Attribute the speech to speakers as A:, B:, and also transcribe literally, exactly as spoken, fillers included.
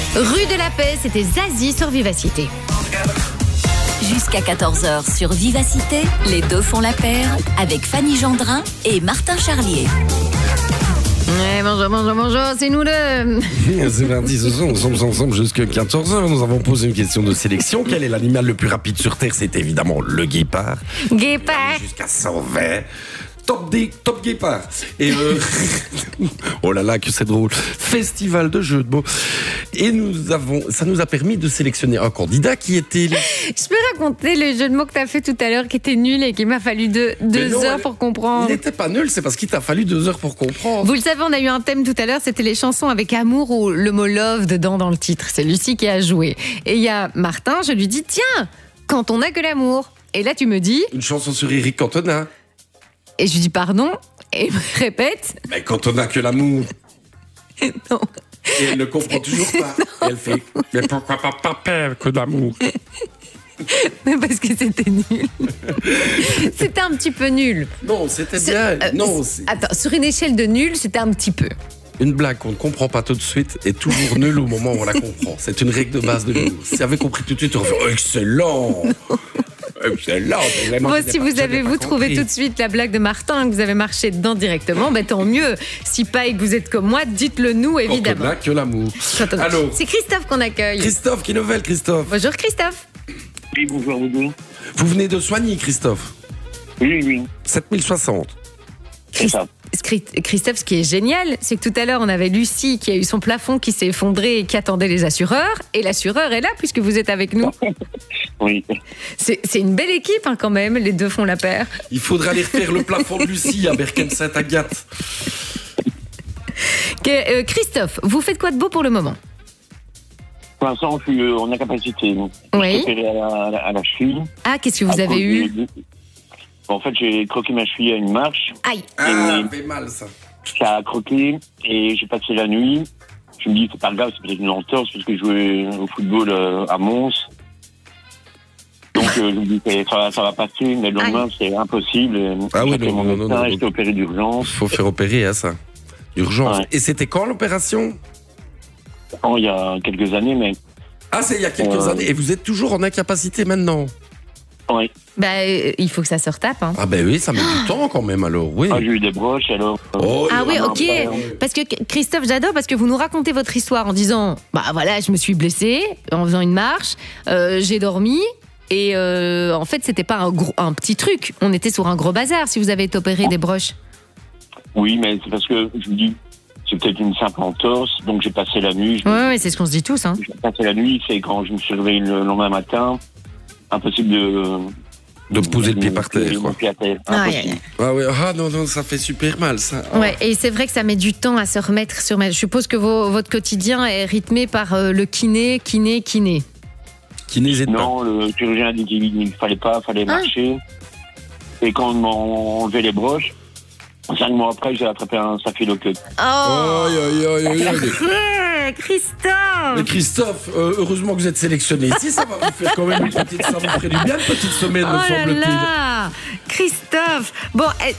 A: Rue de la Paix, c'était Zazie sur Vivacité.
B: Jusqu'à quatorze heures sur Vivacité, les deux font la paire avec Fanny Gendrin et Martin Charlier.
A: Ouais, bonjour, bonjour, bonjour, c'est nous deux.
C: C'est mardi ce soir, nous sommes ensemble jusqu'à quatorze heures. Nous avons posé une question de sélection. Quel est l'animal le plus rapide sur Terre? C'est évidemment le guépard.
A: Guépard.
C: Jusqu'à cent vingt. Top, des, top guépard. Et euh... oh là là, que c'est drôle. Festival de jeux de mots. Et nous avons, ça nous a permis de sélectionner un candidat qui était...
A: Je peux raconter le jeu de mots que t'as fait tout à l'heure qui était nul et qui m'a fallu deux, deux
C: non,
A: heures
C: elle...
A: pour comprendre.
C: Il n'était pas nul, c'est parce qu'il t'a fallu deux heures pour comprendre.
A: Vous le savez, on a eu un thème tout à l'heure, c'était les chansons avec amour ou le mot love dedans dans le titre. C'est Lucie qui a joué. Et il y a Martin, je lui dis, tiens, quand on n'a que l'amour. Et là, tu me dis...
C: Une chanson sur Eric Cantona.
A: Et je lui dis pardon, et il me répète.
C: Mais quand on n'a que l'amour.
A: Non.
C: Et elle ne comprend toujours pas. Et elle fait, mais pourquoi pas pas peur que d'amour?
A: Mais parce que c'était nul. C'était un petit peu nul.
C: Non, c'était
A: C'est-
C: bien.
A: euh,
C: non,
A: c'est-
C: c'est
A: Attends, sur une échelle de nul, c'était un petit peu.
C: une blague qu'on ne comprend pas tout de suite est toujours nulle au moment où on la comprend. C'est une règle de base de l'humour. Si tu avais compris tout de suite, tu aurais fait excellent. Excellent. Vraiment,
A: Bon,
C: je n'ai
A: si
C: pas-
A: vous
C: je n'ai
A: avez
C: pas
A: vous trouvé
C: compris.
A: tout de suite la blague de Martin, que vous avez marché dedans directement, ben tant mieux. Si pas et que vous êtes comme moi, dites-le nous,
C: Quand on
A: évidemment.
C: n'a que l'amour.
A: Quand on-
C: Alors,
A: C'est Christophe qu'on accueille.
C: Christophe, qui nouvelle, Christophe?
A: Bonjour Christophe.
D: Oui, bonjour vous deux.
C: Vous venez de Soigny, Christophe.
D: Oui, oui,
C: sept mille soixante.
D: c'est ça.
A: Christ- Christophe, ce qui est génial, c'est que tout à l'heure, on avait Lucie qui a eu son plafond qui s'est effondré et qui attendait les assureurs. Et l'assureur est là puisque vous êtes avec nous.
D: Oui.
A: C'est c'est une belle équipe hein, quand même, les deux font la paire.
C: Il faudra aller refaire le plafond de Lucie à Berken-Saint-Agathe.
A: Que- euh, Christophe, vous faites quoi de beau pour le moment?
D: Pour l'instant, je suis euh, en incapacité. Je
A: Oui.
D: suis opéré à la, à la- à la cheville.
A: Ah, qu'est-ce que vous
D: À
A: avez
D: cause
A: eu?
D: de- En fait, j'ai croqué ma cheville à une marche.
A: Aïe.
C: Ah, ça fait mal, ça.
D: Ça a croqué et j'ai passé la nuit. Je me dis, c'est pas grave, c'est peut-être une entorse parce que je jouais au football euh, à Mons. Donc, euh, je me dis, ça va, ça va passer, mais le lendemain, c'est impossible.
C: Ah oui,
D: J'ai appelé
C: non,
D: mon
C: non, non,
D: médecin,
C: non.
D: J'étais opéré d'urgence.
C: Faut faire opérer, hein, ça. Urgence.
D: Ouais.
C: Et c'était quand l'opération?
D: Oh, il y a quelques années, mais
C: Ah, c'est il y a quelques
D: Ouais.
C: années. Et vous êtes toujours en incapacité maintenant?
D: oui.
A: Bah, euh, il faut que ça se retape. Hein.
C: Ah ben oui, ça met du temps quand même alors, oui.
D: Ah, j'ai eu des broches, alors. euh,
C: Oh,
A: Ah
C: il y
A: oui,
C: en a
A: ok.
C: un peu.
A: Parce que Christophe, j'adore parce que vous nous racontez votre histoire en disant, bah voilà, je me suis blessée en faisant une marche, euh, j'ai dormi. Et euh, en fait, c'était pas un, gros, un petit truc. On était sur un gros bazar si vous avez été opéré des broches.
D: Oui, mais c'est parce que je me dis, c'est peut-être une simple entorse, donc j'ai passé la nuit. Je me-
A: Ouais, ouais, c'est ce qu'on se dit tous. Hein.
D: J'ai passé la nuit, c'est quand je me suis réveillé le lendemain matin, impossible de.
C: De poser le pied par terre,
D: Mon
C: quoi.
D: pied à terre.
A: Ah,
D: Impossible.
A: ouais,
C: Ah ouais, ah non, non, ça fait super mal, ça.
A: Ouais, et c'est vrai que ça met du temps à se remettre sur. Je suppose que vos- votre quotidien est rythmé par euh, le kiné, kiné, kiné.
C: Qui n'hésite pas.
D: Non, le chirurgien a dit qu'il ne fallait pas, il fallait
A: Ah.
D: marcher. Et quand on m'a enlevé les broches, cinq mois après, j'ai attrapé un staphylocoque.
A: Oh,
C: Aïe, aïe, aïe, aïe, aïe.
A: Hey, Christophe.
C: Mais Christophe, euh, heureusement que vous êtes sélectionné ici, ça va vous faire quand même une petite, ça vous ferait du bien, une petite semaine, me
A: Oh là
C: semble-t-il.
A: là, Christophe. Bon, eh,